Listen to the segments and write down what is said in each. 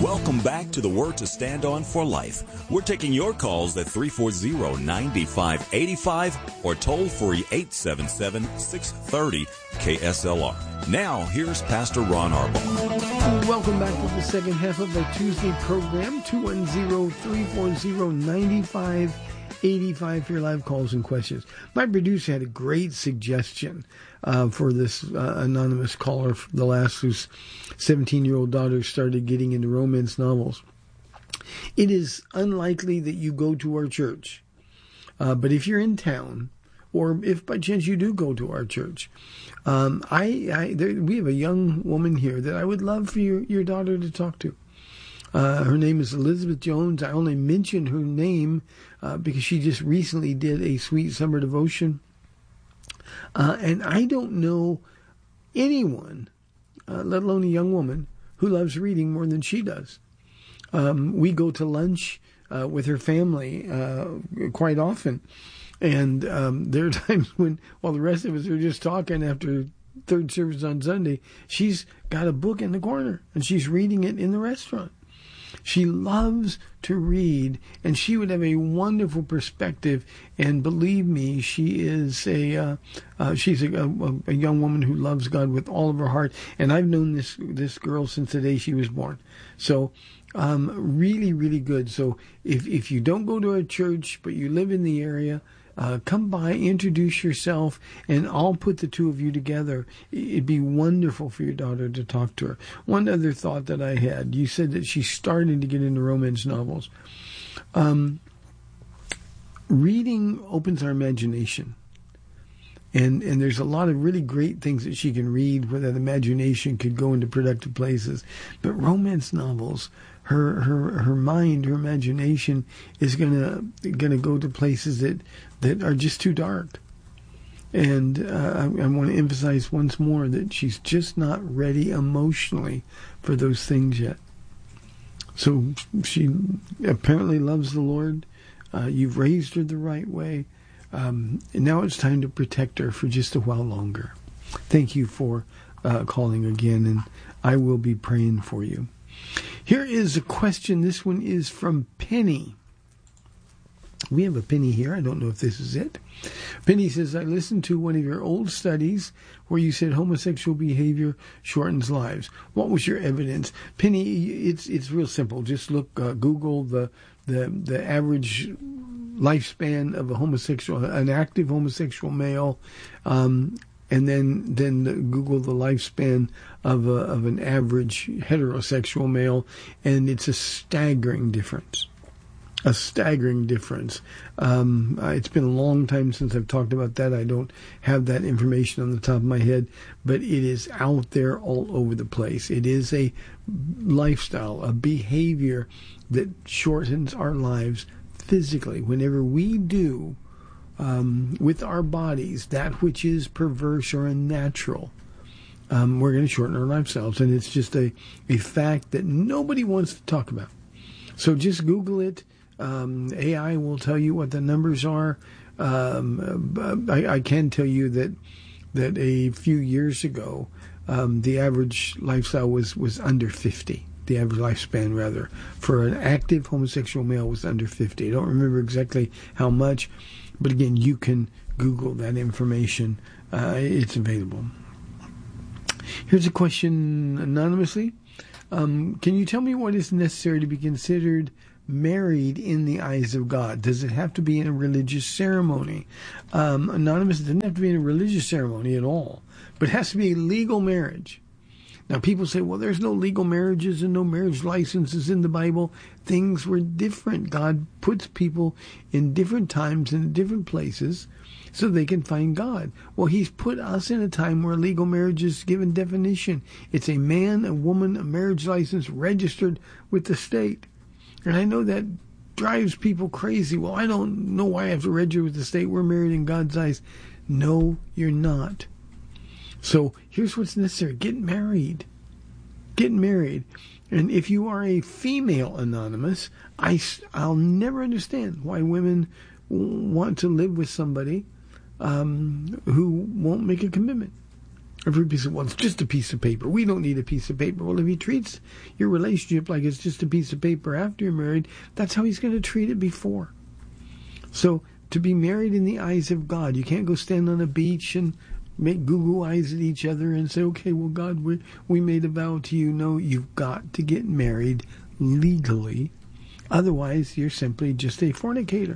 Welcome back to the Word to Stand On for Life. We're taking your calls at 340-9585 or toll free 877-630-KSLR. Now, here's Pastor Ron Arbaugh. Welcome back to the second half of our Tuesday program, 210-340-9585 for your live calls and questions. My producer had a great suggestion for this anonymous caller, the last whose 17-year-old daughter started getting into romance novels. It is unlikely that you go to our church, but if you're in town, or if by chance you do go to our church, we have a young woman here that I would love for your daughter to talk to. Her name is Elizabeth Jones. I only mentioned her name because she just recently did a sweet summer devotion. And I don't know anyone, let alone a young woman, who loves reading more than she does. We go to lunch with her family quite often. And there are times when, while the rest of us are just talking after third service on Sunday, she's got a book in the corner and she's reading it in the restaurant. She loves to read, and she would have a wonderful perspective. And believe me, she is she's a young woman who loves God with all of her heart. And I've known this girl since the day she was born. So really, really good. So if you don't go to a church but you live in the area, come by, introduce yourself, and I'll put the two of you together. It'd be wonderful for your daughter to talk to her. One other thought that I had, you said that she's starting to get into romance novels. Reading opens our imagination. And there's a lot of really great things that she can read where that imagination could go into productive places. But romance novels, her mind, her imagination is gonna go to places that are just too dark. And I want to emphasize once more that she's just not ready emotionally for those things yet. So she apparently loves the Lord. You've raised her the right way. And now it's time to protect her for just a while longer. Thank you for calling again, and I will be praying for you. Here is a question. This one is from Penny. We have a Penny here. I don't know if this is it. Penny says, I listened to one of your old studies where you said homosexual behavior shortens lives. What was your evidence? Penny, it's real simple. Just look, Google the average lifespan of an active homosexual male, and then Google the lifespan of an average heterosexual male, and it's a staggering difference. A staggering difference. It's been a long time since I've talked about that. I don't have that information on the top of my head, but it is out there all over the place. It is a lifestyle, a behavior that shortens our lives physically. Whenever we do with our bodies that which is perverse or unnatural, we're going to shorten our lifestyles. And it's just a fact that nobody wants to talk about. So just Google it. AI will tell you what the numbers are. I can tell you that a few years ago, the average lifestyle was under 50. The average lifespan, rather, for an active homosexual male was under 50. I don't remember exactly how much, but again, you can Google that information. It's available. Here's a question anonymously. Can you tell me what is necessary to be considered married in the eyes of God? Does it have to be in a religious ceremony? Anonymous, it doesn't have to be in a religious ceremony at all, but it has to be a legal marriage. Now, people say, well, there's no legal marriages and no marriage licenses in the Bible. Things were different. God puts people in different times and in different places so they can find God. Well, He's put us in a time where legal marriage is given definition. It's a man, a woman, a marriage license registered with the state. And I know that drives people crazy. Well, I don't know why I have to register with the state. We're married in God's eyes. No, you're not. So here's what's necessary. Get married. Get married. And if you are a female anonymous, I'll never understand why women want to live with somebody who won't make a commitment. Everybody says, well, it's just a piece of paper. We don't need a piece of paper. Well, if he treats your relationship like it's just a piece of paper after you're married, that's how he's going to treat it before. So to be married in the eyes of God, you can't go stand on a beach and make goo-goo eyes at each other and say, okay, well, God, we made a vow to you. No, you've got to get married legally. Otherwise, you're simply just a fornicator.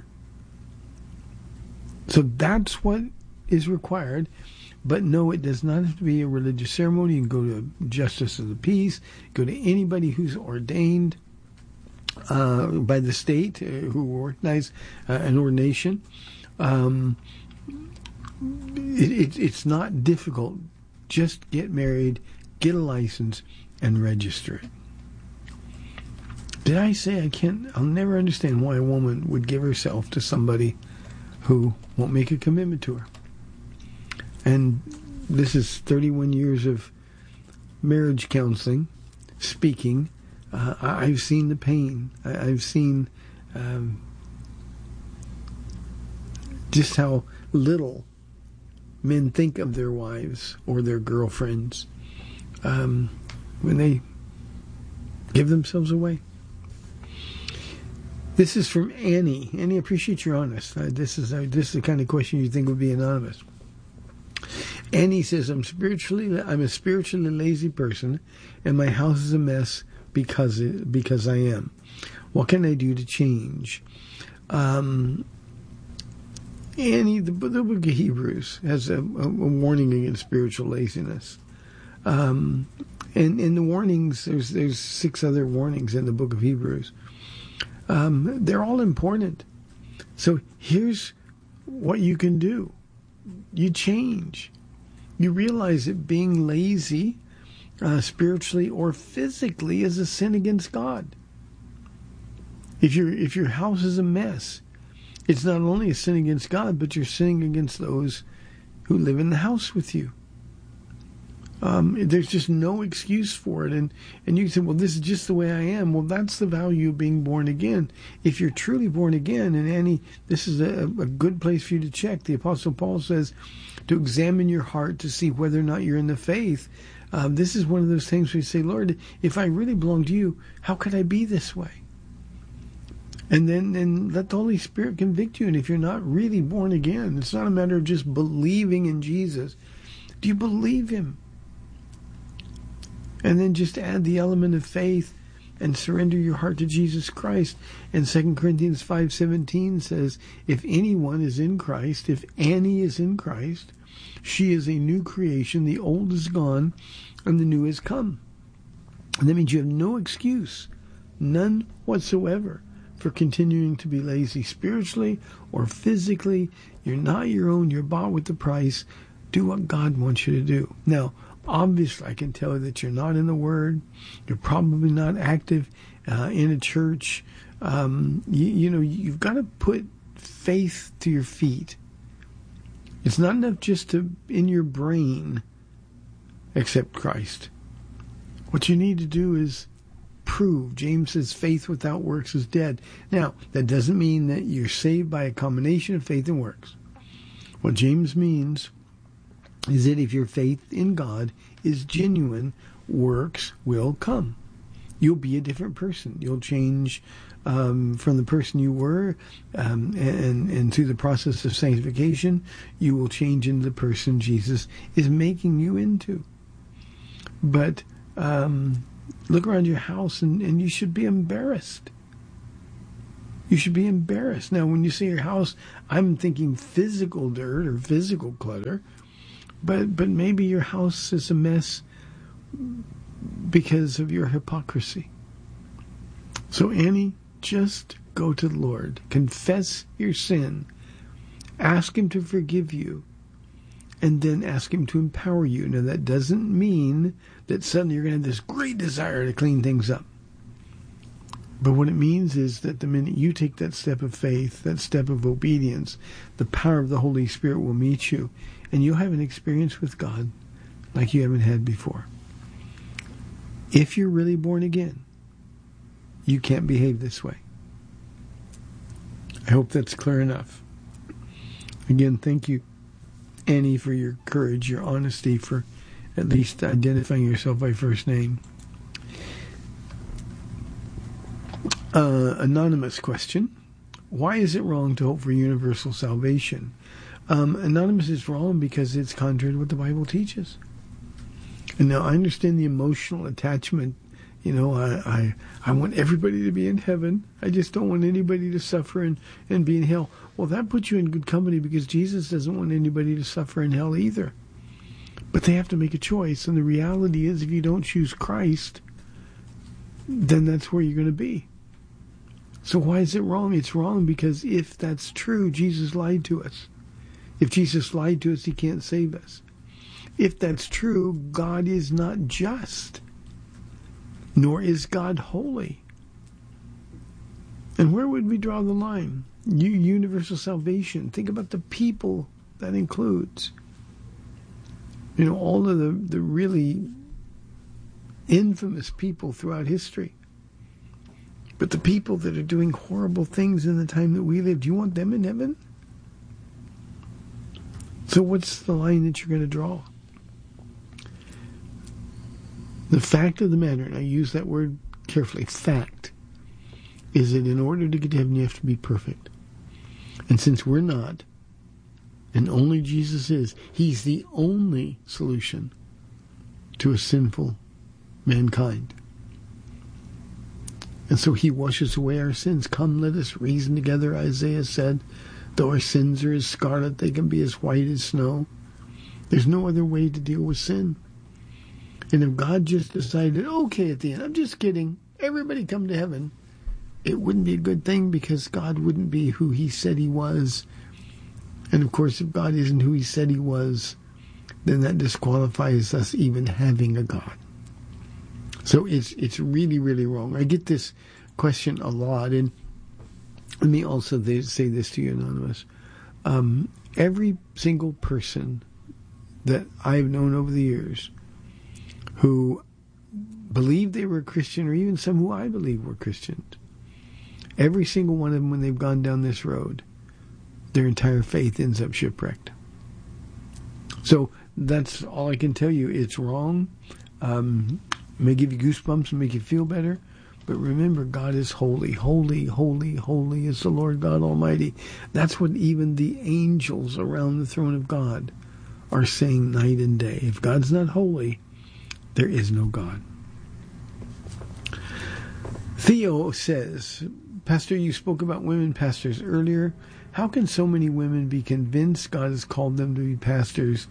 So that's what is required. But no, it does not have to be a religious ceremony. You can go to a justice of the peace, go to anybody who's ordained by the state, who recognize an ordination. It's not difficult. Just get married, get a license, and register it. Did I say I'll never understand why a woman would give herself to somebody who won't make a commitment to her. And this is 31 years of marriage counseling, speaking. I've seen the pain. I've seen just how little men think of their wives or their girlfriends when they give themselves away. This is from Annie. Annie, I appreciate your honest. This is the kind of question you think would be anonymous. Annie says, I'm a spiritually lazy person, and my house is a mess because I am. What can I do to change? Annie, the book of Hebrews has a warning against spiritual laziness. And in the warnings, there's 6 other warnings in the book of Hebrews. They're all important. So here's what you can do. You change. You realize that being lazy, spiritually or physically, is a sin against God. If your house is a mess, it's not only a sin against God, but you're sinning against those who live in the house with you. There's just no excuse for it. And you can say, well, this is just the way I am. Well, that's the value of being born again. If you're truly born again, and Annie, this is a good place for you to check. The Apostle Paul says to examine your heart to see whether or not you're in the faith. This is one of those things where you say, Lord, if I really belong to you, how could I be this way? And then let the Holy Spirit convict you. And if you're not really born again, it's not a matter of just believing in Jesus. Do you believe him? And then just add the element of faith and surrender your heart to Jesus Christ. And 2 Corinthians 5:17 says, if anyone is in Christ, if Annie is in Christ, she is a new creation. The old is gone and the new has come. And that means you have no excuse, none whatsoever, for continuing to be lazy spiritually or physically. You're not your own. You're bought with the price. Do what God wants you to do. Now, obviously, I can tell you that you're not in the Word. You're probably not active in a church. You've got to put faith to your feet. It's not enough just to, in your brain, accept Christ. What you need to do is prove. James says faith without works is dead. Now, that doesn't mean that you're saved by a combination of faith and works. What James means is that if your faith in God is genuine, works will come. You'll be a different person. You'll change from the person you were, and through the process of sanctification, you will change into the person Jesus is making you into. But look around your house, and you should be embarrassed. You should be embarrassed. Now, when you say your house, I'm thinking physical dirt or physical clutter. But maybe your house is a mess because of your hypocrisy. So Annie, just go to the Lord. Confess your sin. Ask him to forgive you. And then ask him to empower you. Now that doesn't mean that suddenly you're going to have this great desire to clean things up. But what it means is that the minute you take that step of faith, that step of obedience, the power of the Holy Spirit will meet you. And you'll have an experience with God like you haven't had before. If you're really born again, you can't behave this way. I hope that's clear enough. Again, thank you, Annie, for your courage, your honesty, for at least identifying yourself by first name. Anonymous question. Why is it wrong to hope for universal salvation? Anonymous is wrong because it's contrary to what the Bible teaches. And now I understand the emotional attachment. You know, I want everybody to be in heaven. I just don't want anybody to suffer and be in hell. Well, that puts you in good company because Jesus doesn't want anybody to suffer in hell either. But they have to make a choice. And the reality is if you don't choose Christ, then that's where you're going to be. So why is it wrong? It's wrong because if that's true, Jesus lied to us. If Jesus lied to us, he can't save us. If that's true, God is not just, nor is God holy. And where would we draw the line? Universal salvation. Think about the people that includes. You know, all of the really infamous people throughout history. But the people that are doing horrible things in the time that we live, do you want them in heaven? So what's the line that you're going to draw? The fact of the matter, and I use that word carefully, fact, is that in order to get to heaven you have to be perfect. And since we're not, and only Jesus is, he's the only solution to a sinful mankind. And so he washes away our sins. Come, let us reason together, Isaiah said. Though our sins are as scarlet, they can be as white as snow. There's no other way to deal with sin. And if God just decided, okay, at the end, I'm just kidding, everybody come to heaven, it wouldn't be a good thing because God wouldn't be who he said he was. And of course, if God isn't who he said he was, then that disqualifies us even having a God. So it's really, really wrong. I get this question a lot, and let me also say this to you, Anonymous. Every single person that I've known over the years who believed they were a Christian, or even some who I believe were Christians, every single one of them, when they've gone down this road, their entire faith ends up shipwrecked. So that's all I can tell you. It's wrong. May give you goosebumps and make you feel better. But remember, God is holy. Holy, holy, holy is the Lord God Almighty. That's what even the angels around the throne of God are saying night and day. If God's not holy, there is no God. Theo says, Pastor, you spoke about women pastors earlier. How can so many women be convinced God has called them to be pastors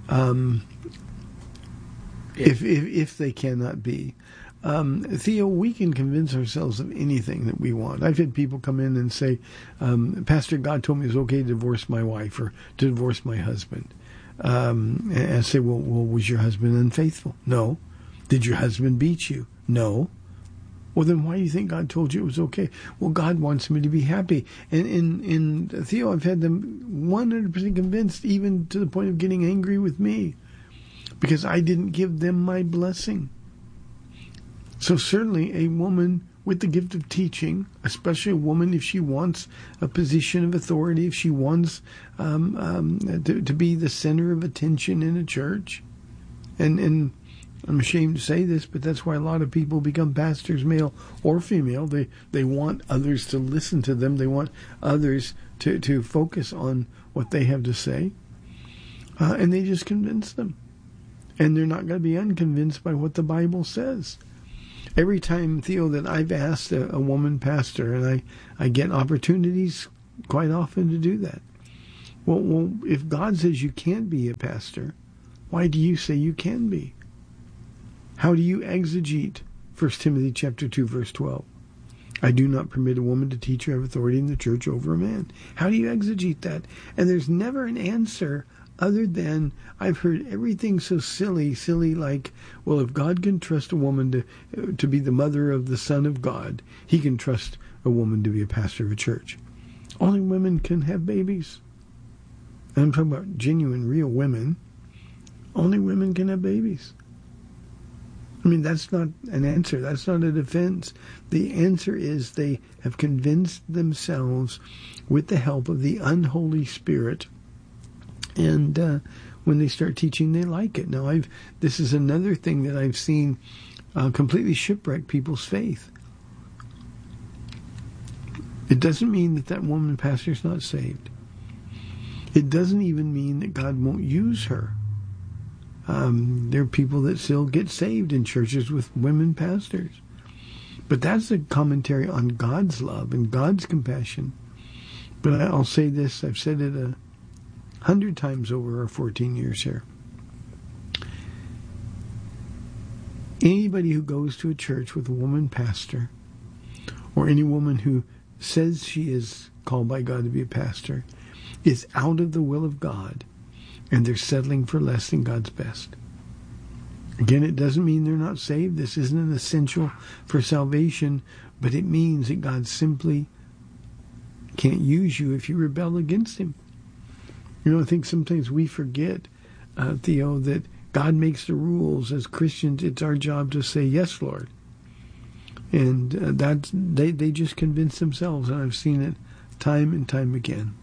if they cannot be? Theo, we can convince ourselves of anything that we want. I've had people come in and say, Pastor, God told me it's okay to divorce my wife or to divorce my husband. And I say, well, was your husband unfaithful? No. Did your husband beat you? No. Well, then why do you think God told you it was okay? Well, God wants me to be happy. And in Theo, I've had them 100% convinced, even to the point of getting angry with me, because I didn't give them my blessing. So certainly a woman with the gift of teaching, especially a woman if she wants a position of authority, if she wants to be the center of attention in a church, and I'm ashamed to say this, but that's why a lot of people become pastors, male or female. They want others to listen to them. They want others to focus on what they have to say, and they just convince them. And they're not going to be unconvinced by what the Bible says. Every time, Theo, that I've asked a woman pastor, and I get opportunities quite often to do that. Well, if God says you can't be a pastor, why do you say you can be? How do you exegete 1 Timothy chapter 2, verse 12? I do not permit a woman to teach or have authority in the church over a man. How do you exegete that? And there's never an answer other than, I've heard everything so silly like, well, if God can trust a woman to be the mother of the Son of God, he can trust a woman to be a pastor of a church. Only women can have babies. And I'm talking about genuine, real women. Only women can have babies. I mean, that's not an answer. That's not a defense. The answer is they have convinced themselves with the help of the unholy spirit. And when they start teaching, they like it. Now, this is another thing that I've seen completely shipwreck people's faith. It doesn't mean that woman pastor's not saved. It doesn't even mean that God won't use her. There are people that still get saved in churches with women pastors. But that's a commentary on God's love and God's compassion. But I'll say this, I've said it 100 times over our 14 years here. Anybody who goes to a church with a woman pastor, or any woman who says she is called by God to be a pastor, is out of the will of God, and they're settling for less than God's best. Again, it doesn't mean they're not saved. This isn't an essential for salvation, but it means that God simply can't use you if you rebel against him. I think sometimes we forget, Theo, that God makes the rules. As Christians, it's our job to say, yes, Lord. And they just convince themselves, and I've seen it time and time again.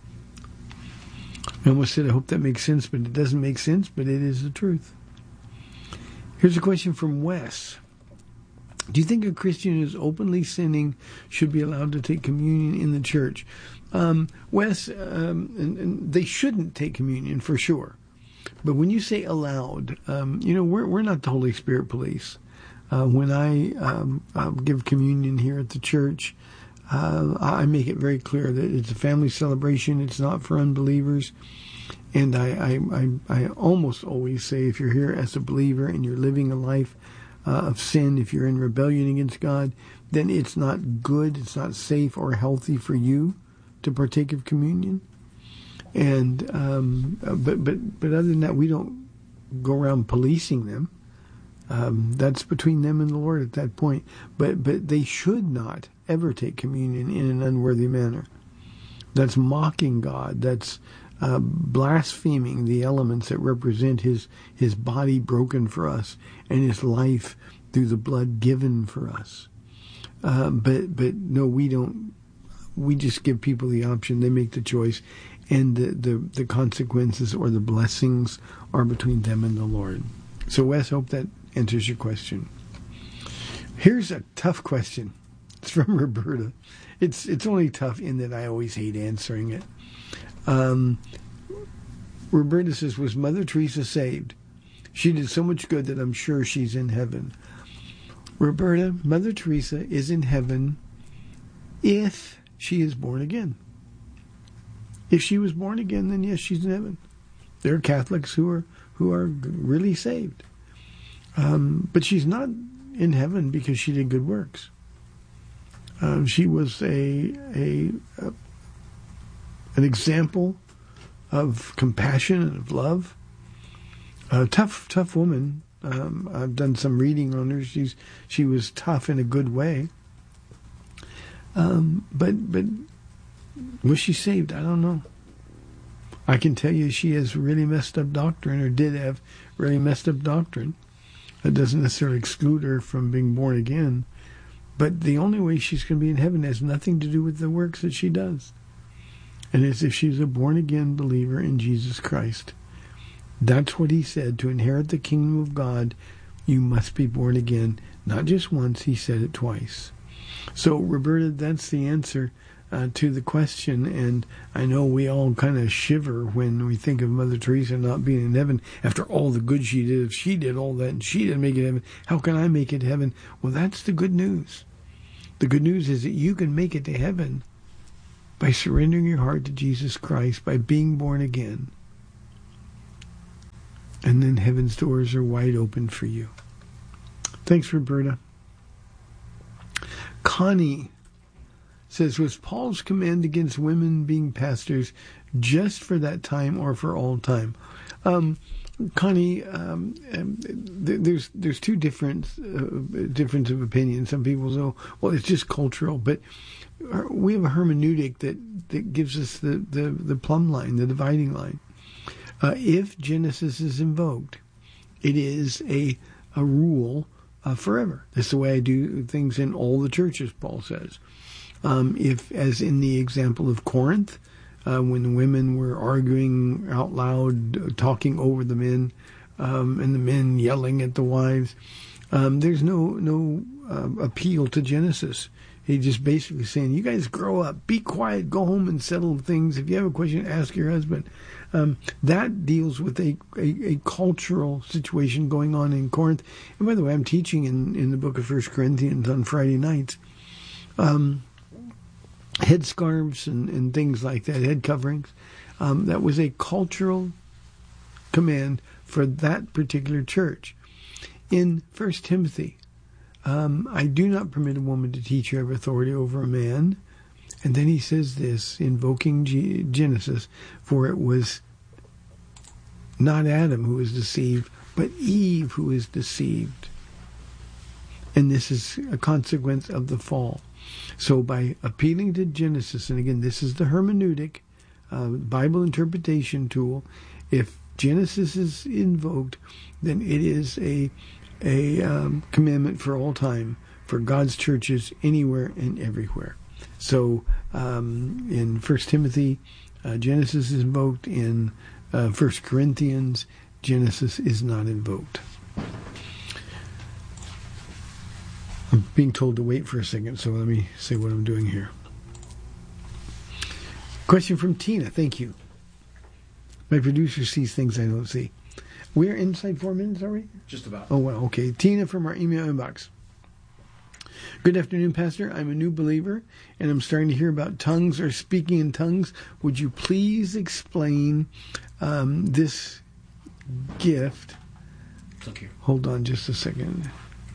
I almost said, I hope that makes sense, but it doesn't make sense, but it is the truth. Here's a question from Wes. Do you think a Christian who is openly sinning should be allowed to take communion in the church? Wes, and they shouldn't take communion for sure. But when you say allowed, we're not the Holy Spirit police. When I give communion here at the church, I make it very clear that it's a family celebration. It's not for unbelievers. And I almost always say, if you're here as a believer and you're living a life of sin, if you're in rebellion against God, then it's not good, it's not safe or healthy for you to partake of communion. And but other than that, we don't go around policing them. That's between them and the Lord at that point. But they should not ever take communion in an unworthy manner. That's mocking God. That's blaspheming the elements that represent his body broken for us and his life through the blood given for us. But no, we don't. We just give people the option. They make the choice, and the consequences or the blessings are between them and the Lord. So, Wes, hope that answers your question. Here's a tough question. It's from Roberta. It's only tough in that I always hate answering it. Roberta says, was Mother Teresa saved? She did so much good that I'm sure she's in heaven. Roberta, Mother Teresa is in heaven if she is born again. If she was born again, then yes, she's in heaven. There are Catholics who are really saved. But she's not in heaven because she did good works. She was an example of compassion and of love. A tough woman. I've done some reading on her. She was tough in a good way. But was she saved? I don't know. I can tell you she has really messed up doctrine, or did have really messed up doctrine. That doesn't necessarily exclude her from being born again. But the only way she's going to be in heaven has nothing to do with the works that she does. And it's if she's a born-again believer in Jesus Christ. That's what he said. To inherit the kingdom of God, you must be born again. Not just once, he said it twice. So, Roberta, that's the answer to the question. And I know we all kind of shiver when we think of Mother Teresa not being in heaven after all the good she did. If she did all that and she didn't make it to heaven, how can I make it to heaven? Well, that's the good news. The good news is that you can make it to heaven by surrendering your heart to Jesus Christ, by being born again. And then heaven's doors are wide open for you. Thanks, Roberta. Connie says, was Paul's command against women being pastors just for that time or for all time? Connie, there's two difference of opinion. Some people say, well, it's just cultural, but we have a hermeneutic that gives us the plumb line, the dividing line. If Genesis is invoked, it is a rule forever. That's the way I do things in all the churches, Paul says. If, as in the example of Corinth, when the women were arguing out loud, talking over the men, and the men yelling at the wives. There's no appeal to Genesis. He's just basically saying, you guys grow up, be quiet, go home and settle things. If you have a question, ask your husband. That deals with a cultural situation going on in Corinth. And by the way, I'm teaching in the book of 1 Corinthians on Friday nights. Headscarves and things like that, head coverings. That was a cultural command for that particular church. In 1 Timothy, I do not permit a woman to teach or have authority over a man. And then he says this, invoking Genesis, for it was not Adam who was deceived, but Eve who is deceived. And this is a consequence of the fall. So by appealing to Genesis, and again, this is the hermeneutic, Bible interpretation tool, if Genesis is invoked, then it is a commandment for all time for God's churches anywhere and everywhere. So in 1 Timothy, Genesis is invoked. In 1 Corinthians, Genesis is not invoked. I'm being told to wait for a second, so let me say what I'm doing here. Question from Tina. Thank you. My producer sees things I don't see. We're inside 4 minutes, are we? Just about. Oh, well, okay. Tina from our email inbox. Good afternoon, Pastor. I'm a new believer, and I'm starting to hear about tongues or speaking in tongues. Would you please explain this gift? Click here. Hold on just a second.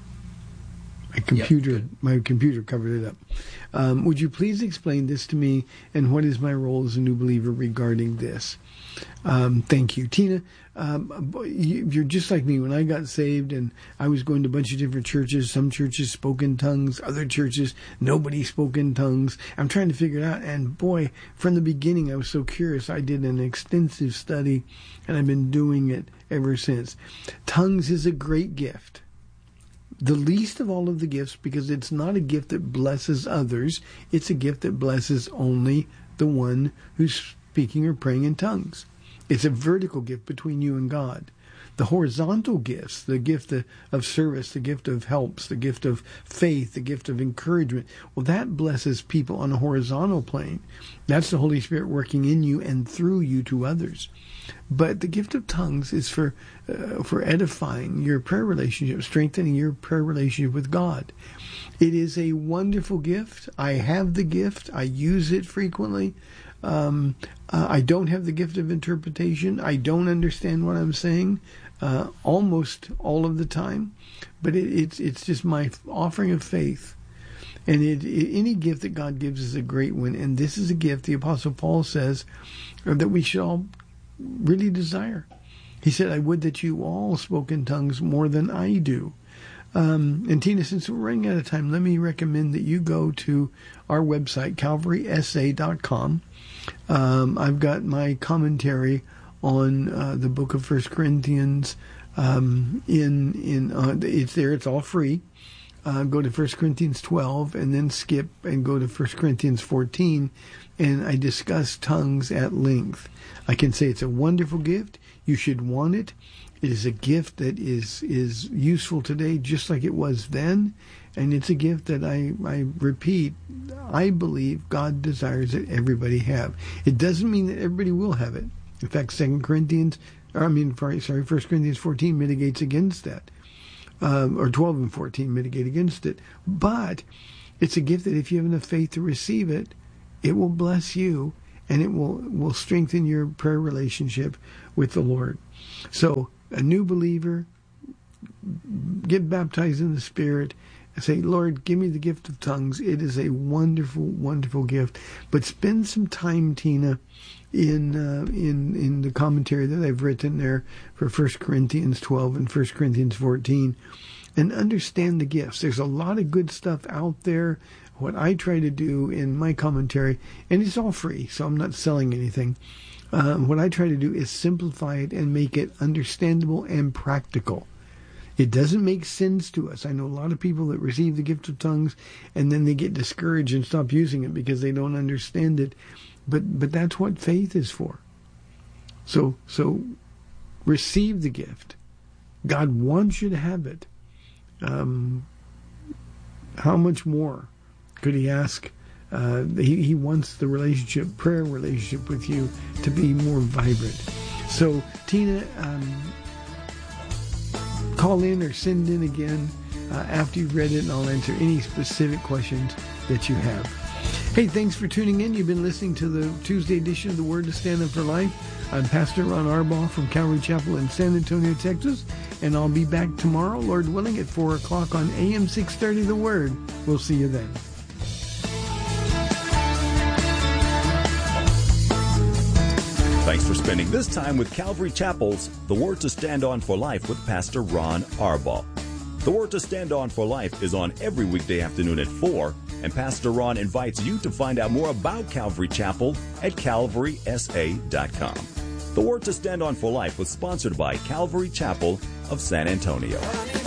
My computer covered it up. Would you please explain this to me, and what is my role as a new believer regarding this? Thank you, Tina. You're just like me. When I got saved, and I was going to a bunch of different churches. Some churches spoke in tongues. Other churches, nobody spoke in tongues. I'm trying to figure it out. And boy, from the beginning, I was so curious. I did an extensive study, and I've been doing it ever since. Tongues is a great gift. The least of all of the gifts, because it's not a gift that blesses others. It's a gift that blesses only the one who's speaking or praying in tongues. It's a vertical gift between you and God. The horizontal gifts, the gift of service, the gift of helps, the gift of faith, the gift of encouragement, well, that blesses people on a horizontal plane. That's the Holy Spirit working in you and through you to others. But the gift of tongues is for edifying your prayer relationship, strengthening your prayer relationship with God. It is a wonderful gift. I have the gift. I use it frequently. I don't have the gift of interpretation. I don't understand what I'm saying almost all of the time. But it's just my offering of faith. And any gift that God gives is a great one. And this is a gift, the Apostle Paul says, that we should all really desire. He said, I would that you all spoke in tongues more than I do. And Tina, since we're running out of time, let me recommend that you go to our website, calvarysa.com. I've got my commentary on the book of 1 Corinthians. It's there. It's all free. Go to 1 Corinthians 12 and then skip and go to 1 Corinthians 14, and I discuss tongues at length. I can say it's a wonderful gift. You should want it. It is a gift that is useful today just like it was then, and it's a gift that I repeat, I believe God desires that everybody have. It doesn't mean that everybody will have it. In fact, 1 Corinthians 14 mitigates against that. Or 12 and 14 mitigate against it. But it's a gift that if you have enough faith to receive it, it will bless you, and it will strengthen your prayer relationship with the Lord. So a new believer, get baptized in the Spirit, and say, Lord, give me the gift of tongues. It is a wonderful, wonderful gift. But spend some time, Tina, in the commentary that I've written there for 1 Corinthians 12 and 1 Corinthians 14, and understand the gifts. There's a lot of good stuff out there. What I try to do in my commentary, and it's all free, so I'm not selling anything. What I try to do is simplify it and make it understandable and practical. It doesn't make sense to us. I know a lot of people that receive the gift of tongues and then they get discouraged and stop using it because they don't understand it. But that's what faith is for. So receive the gift. God wants you to have it. How much more could he ask? He wants the prayer relationship with you to be more vibrant. So, Tina, call in or send in again after you've read it, and I'll answer any specific questions that you have. Hey, thanks for tuning in. You've been listening to the Tuesday edition of The Word to Stand Up for Life. I'm Pastor Ron Arbaugh from Calvary Chapel in San Antonio, Texas, and I'll be back tomorrow, Lord willing, at 4 o'clock on AM 630 The Word. We'll see you then. Thanks for spending this time with Calvary Chapel's The Word to Stand On for Life with Pastor Ron Arbaugh. The Word to Stand On for Life is on every weekday afternoon at 4, and Pastor Ron invites you to find out more about Calvary Chapel at calvarysa.com. The Word to Stand On for Life was sponsored by Calvary Chapel of San Antonio.